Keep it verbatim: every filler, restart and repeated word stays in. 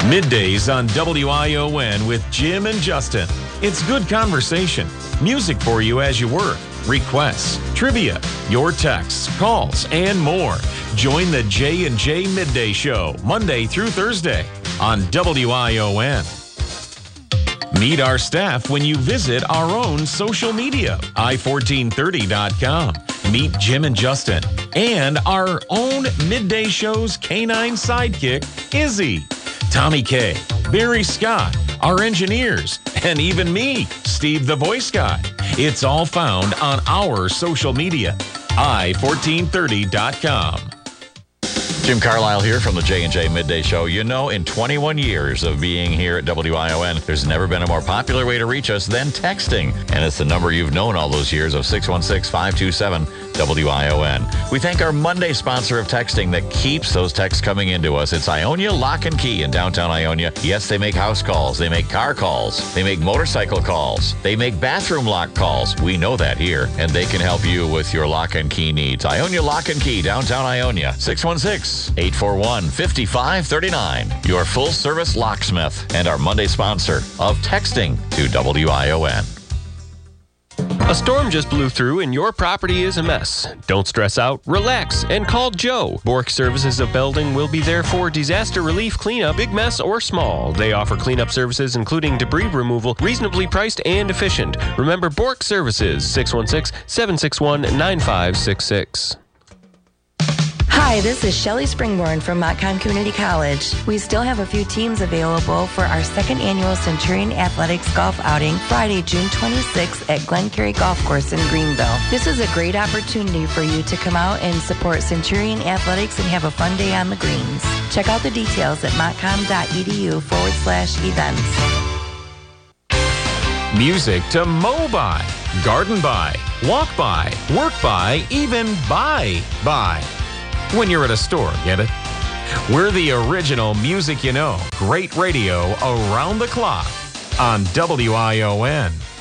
Middays on W I O N with Jim and Justin. It's good conversation, music for you as you work, requests, trivia, your texts, calls, and more. Join the J and J Midday Show Monday through Thursday on W I O N. Meet our staff when you visit our own social media, i fourteen thirty dot com. Meet Jim and Justin and our own Midday Show's canine sidekick, Izzy. Tommy K, Barry Scott, our engineers, and even me, Steve the Voice Guy. It's all found on our social media, i fourteen thirty dot com. Jim Carlisle here from the J and J Midday Show. You know, in twenty-one years of being here at W I O N, there's never been a more popular way to reach us than texting. And it's the number you've known all those years of six one six, five two seven, W I O N. We thank our Monday sponsor of texting that keeps those texts coming into us. It's Ionia Lock and Key in downtown Ionia. Yes, they make house calls. They make car calls. They make motorcycle calls. They make bathroom lock calls. We know that here. And they can help you with your lock and key needs. Ionia Lock and Key, downtown Ionia. six one six, eight four one, five five three nine. Your full-service locksmith and our Monday sponsor of texting to W I O N. A storm just blew through and your property is a mess. Don't stress out, relax, and call Joe. Bork Services of Belding will be there for disaster relief cleanup, big mess or small. They offer cleanup services including debris removal, reasonably priced and efficient. Remember Bork Services, six one six, seven six one, nine five six six. Hi, this is Shelley Springborn from Montcalm Community College. We still have a few teams available for our second annual Centurion Athletics Golf Outing Friday, June twenty-sixth at Glencarry Golf Course in Greenville. This is a great opportunity for you to come out and support Centurion Athletics and have a fun day on the greens. Check out the details at montcalm.edu forward slash events. Music to mow by, garden by, walk by, work by, even buy by. When you're at a store, get it? We're the original music you know. Great radio around the clock on W I O N.